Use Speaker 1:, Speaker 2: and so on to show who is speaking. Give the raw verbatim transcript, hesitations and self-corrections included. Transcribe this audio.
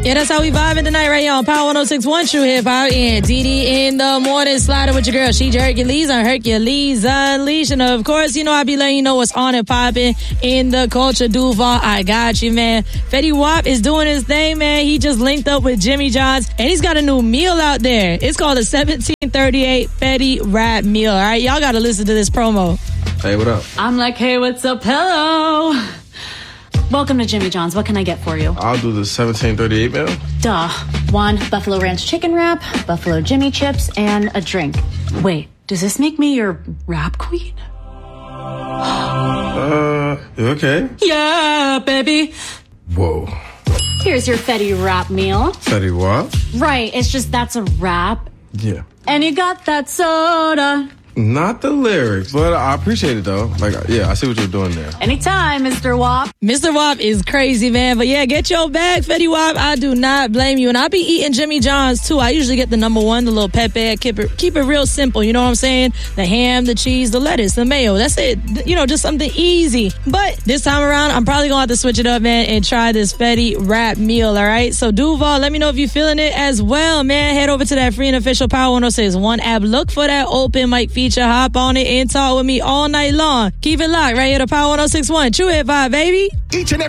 Speaker 1: Yeah, that's how we vibing tonight right here on Power one oh six point one True Hip Hop. And D D in the morning, sliding with your girl, She Hercules on Hercules Unleashed. And of course, you know, I be letting you know what's on and popping in the culture. Duval, I got you, man. Fetty Wap is doing his thing, man. He just linked up with Jimmy John's, and he's got a new meal out there. It's called the seventeen thirty-eight Fetty Rap Meal. All right, y'all got to listen to this promo.
Speaker 2: Hey, what up?
Speaker 3: I'm like, hey, what's up? Hello. Welcome to Jimmy John's. What can I get for you?
Speaker 2: I'll do the seventeen thirty-eight meal.
Speaker 3: Duh. One Buffalo Ranch chicken wrap, Buffalo Jimmy chips, and a drink. Wait, does this make me your rap queen?
Speaker 2: uh, you okay?
Speaker 3: Yeah, baby.
Speaker 2: Whoa.
Speaker 3: Here's your Fetty Rap meal.
Speaker 2: Fetty Wap?
Speaker 3: Right, it's just that's a rap.
Speaker 2: Yeah.
Speaker 3: And you got that soda.
Speaker 2: Not the lyrics, but I appreciate it, though. Like, yeah, I see what you're doing there.
Speaker 3: Anytime, Mister Wap.
Speaker 1: Mister Wap is crazy, man. But yeah, get your bag, Fetty Wap. I do not blame you. And I be eating Jimmy John's, too. I usually get the number one, the little pepe. Keep it, keep it real simple, you know what I'm saying? The ham, the cheese, the lettuce, the mayo. That's it. You know, just something easy. But this time around, I'm probably going to have to switch it up, man, and try this Fetty Rap meal, all right? So, Duval, let me know if you're feeling it as well, man. Head over to that free and official Power one oh six point one app. Look for that open mic feature. Hop on it and talk with me all night long. Keep it locked right here to Power one oh six point one. True Hip Hop, baby.
Speaker 4: Each and every